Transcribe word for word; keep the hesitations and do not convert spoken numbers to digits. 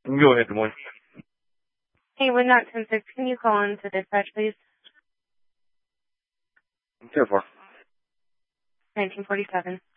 Go ahead, Des Moines. Hey, one not ten six, can you call in to dispatch, please? ten four. nineteen forty-seven.